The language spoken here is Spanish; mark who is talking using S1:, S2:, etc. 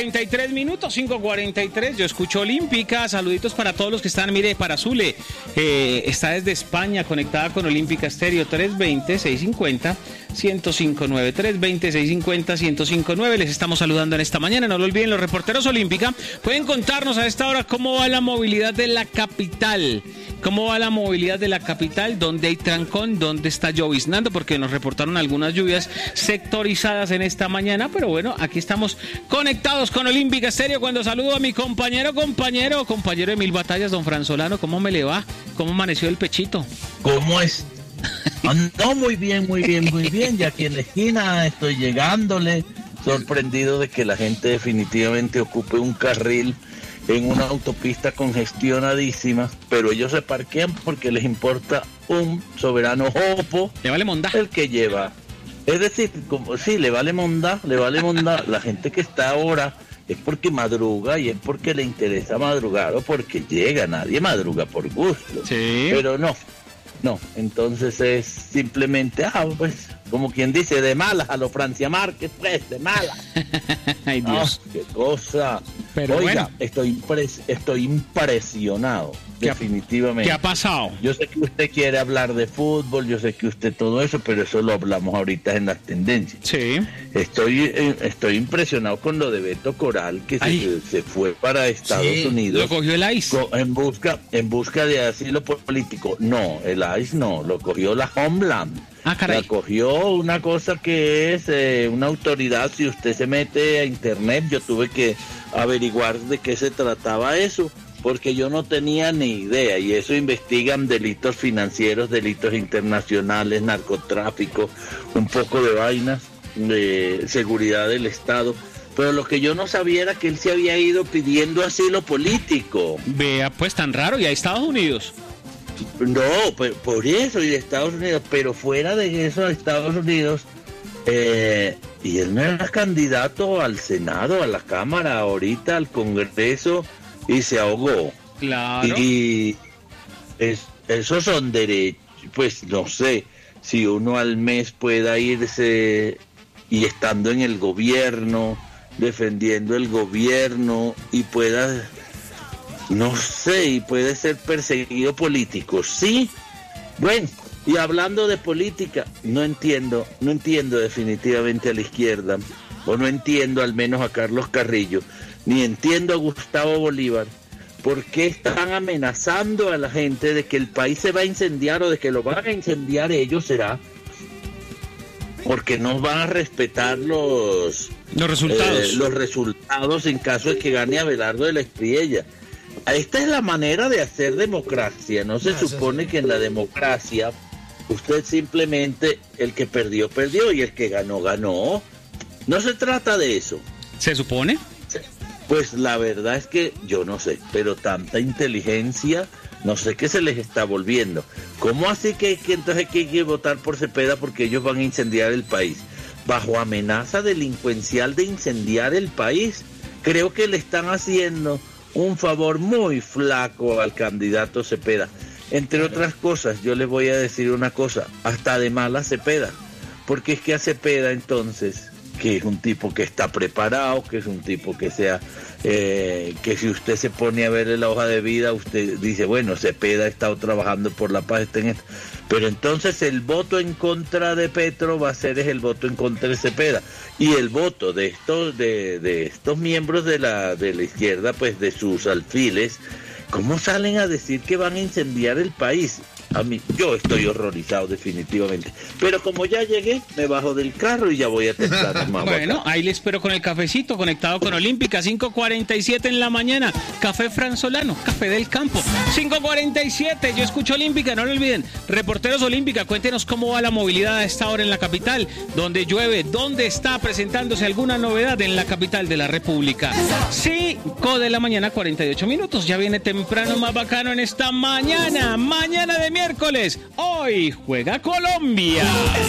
S1: 5:43, 5:43. Yo escucho Olímpica. Saluditos para todos los que están. Mire, para Zule, está desde España conectada con Olímpica Estéreo. 320-650-1059. 320-650-1059. Les estamos saludando en esta mañana. No lo olviden, los reporteros Olímpica pueden contarnos a esta hora cómo va la movilidad de la capital. ¿Cómo va la movilidad de la capital? ¿Dónde hay trancón? ¿Dónde está lloviznando? Porque nos reportaron algunas lluvias sectorizadas en esta mañana. Pero bueno, aquí estamos conectados con Olímpica Estéreo. Cuando saludo a mi compañero de mil batallas, don Fran Solano. ¿Cómo me le va? ¿Cómo amaneció el pechito?
S2: ¿Cómo es? No, muy bien. Ya aquí en la esquina estoy llegándole. Sorprendido de que la gente definitivamente ocupe un carril en una autopista congestionadísima, pero ellos se parquean porque les importa un soberano jopo.
S1: Le vale mondá.
S2: El que lleva. Es decir, sí, le vale mondá. La gente que está ahora es porque madruga y es porque le interesa madrugar o porque llega. Nadie madruga por gusto.
S1: Sí.
S2: Pero no. Entonces es simplemente, pues, como quien dice, de malas a lo Francia Márquez, pues, de malas.
S1: Ay, Dios.
S2: Qué cosa.
S1: Pero
S2: oiga,
S1: bueno.
S2: estoy impresionado, definitivamente.
S1: ¿Qué ha pasado?
S2: Yo sé que usted quiere hablar de fútbol, yo sé que usted todo eso, pero eso lo hablamos ahorita en las tendencias.
S1: Sí.
S2: Estoy impresionado con lo de Beto Coral, que se fue para Estados Unidos.
S1: Lo cogió el ICE.
S2: En busca de asilo político. No, el ICE no, lo cogió la Homeland.
S1: Ah, caray.
S2: La cogió una cosa que es una autoridad. Si usted se mete a internet, yo tuve que averiguar de qué se trataba eso, porque yo no tenía ni idea, y eso investigan delitos financieros, delitos internacionales, narcotráfico, un poco de vainas de seguridad del Estado, pero lo que yo no sabía era que él se había ido pidiendo asilo político.
S1: Vea, pues tan raro, y a Estados Unidos.
S2: No, por eso, y de Estados Unidos, pero fuera de eso, de Estados Unidos, y él no era candidato al Senado, a la Cámara, ahorita al Congreso, y se ahogó.
S1: Claro.
S2: Y esos son derechos, pues no sé, si uno al mes pueda irse y estando en el gobierno, defendiendo el gobierno, y pueda... No sé, y puede ser perseguido político, ¿sí? Bueno, y hablando de política, no entiendo definitivamente a la izquierda, o no entiendo al menos a Carlos Carrillo, ni entiendo a Gustavo Bolívar, por qué están amenazando a la gente de que el país se va a incendiar o de que lo van a incendiar ellos, será porque no van a respetar los resultados en caso de que gane Abelardo de la Espriella. Esta es la manera de hacer democracia. No se supone que en la democracia usted simplemente, el que perdió, perdió, y el que ganó, ganó. No se trata de eso.
S1: ¿Se supone?
S2: Pues la verdad es que yo no sé, pero tanta inteligencia, no sé qué se les está volviendo. ¿Cómo así que entonces hay que votar por Cepeda porque ellos van a incendiar el país? Bajo amenaza delincuencial de incendiar el país, creo que le están haciendo un favor muy flaco al candidato Cepeda. Entre otras cosas, yo les voy a decir una cosa, hasta de mala Cepeda, porque es que a Cepeda entonces, que es un tipo que está preparado, que es un tipo que que si usted se pone a ver la hoja de vida, usted dice, bueno, Cepeda ha estado trabajando por la paz, está en esto. Pero entonces el voto en contra de Petro va a ser el voto en contra de Cepeda, y el voto de estos miembros de la izquierda, pues de sus alfiles, ¿cómo salen a decir que van a incendiar el país? A mí, yo estoy horrorizado definitivamente, pero como ya llegué, me bajo del carro y ya voy a testar.
S1: Bueno, ahí le espero con el cafecito, conectado con Olímpica. 5:47 en la mañana, café Fran Solano, café del campo. 5:47, yo escucho Olímpica, no lo olviden. Reporteros Olímpica, cuéntenos cómo va la movilidad a esta hora en la capital, dónde llueve, dónde está presentándose alguna novedad en la capital de la República. 5 de la mañana, 48 minutos, ya viene temprano más bacano en esta mañana de miércoles. Hoy juega Colombia.